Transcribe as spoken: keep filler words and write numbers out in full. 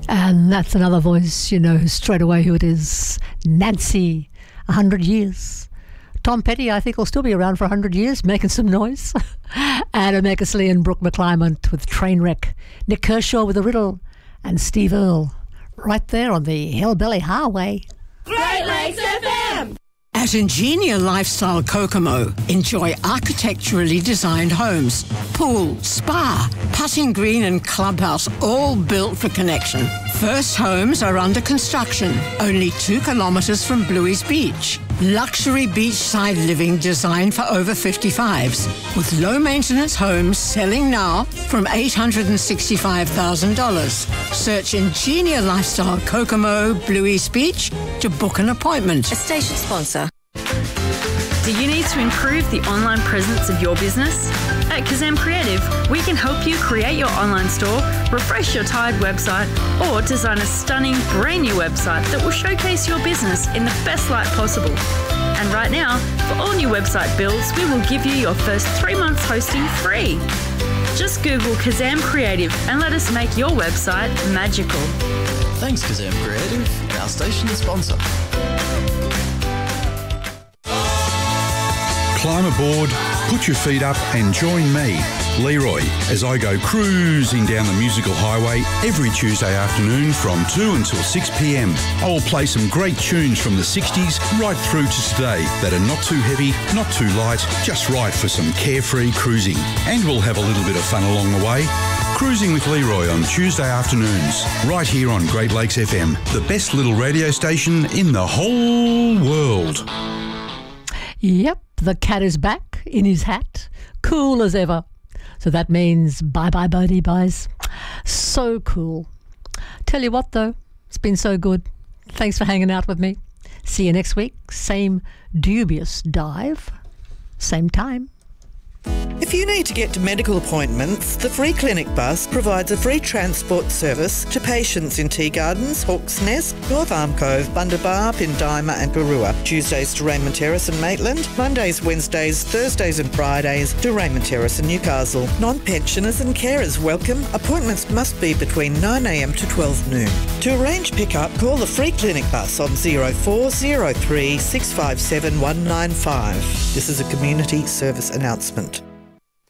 And that's another voice, you know straight away who it is. Nancy, a hundred years. Tom Petty, I think, will still be around for a hundred years, making some noise. Adam Eckersley and Brooke McClymont with Trainwreck. Nick Kershaw with A Riddle. And Steve Earle, right there on the Hillbilly Highway. Great Lakes F M! At Ingenia Lifestyle Kokomo, enjoy architecturally designed homes, pool, spa, putting green and clubhouse, all built for connection. First homes are under construction, only two kilometres from Bluey's Beach. Luxury beachside living designed for over fifty-fives, with low-maintenance homes selling now from eight hundred sixty-five thousand dollars. Search Ingenia Lifestyle Kokomo, Bluey's Beach to book an appointment. A station sponsor. Do you need to improve the online presence of your business? At Kazam Creative, we can help you create your online store, refresh your tired website, or design a stunning brand new website that will showcase your business in the best light possible. And right now, for all new website builds, we will give you your first three months hosting free. Just Google Kazam Creative and let us make your website magical. Thanks, Kazam Creative, our station sponsor. Climb aboard, put your feet up and join me, Leroy, as I go cruising down the musical highway every Tuesday afternoon from two until six p m. I will play some great tunes from the sixties right through to today that are not too heavy, not too light, just right for some carefree cruising. And we'll have a little bit of fun along the way. Cruising with Leroy on Tuesday afternoons, right here on Great Lakes F M, the best little radio station in the whole world. Yep, the cat is back in his hat, cool as ever. So that means bye-bye birdie buys. So cool. Tell you what though, it's been so good. Thanks for hanging out with me. See you next week. Same dubious dive, same time. If you need to get to medical appointments, the Free Clinic Bus provides a free transport service to patients in Tea Gardens, Hawk's Nest, North Arm Cove, Bundabar, Pindima and Garua. Tuesdays to Raymond Terrace and Maitland. Mondays, Wednesdays, Thursdays and Fridays to Raymond Terrace and Newcastle. Non-pensioners and carers welcome. Appointments must be between nine a m to twelve noon. To arrange pick-up, call the Free Clinic Bus on zero four zero three six five seven one nine five. This is a community service announcement.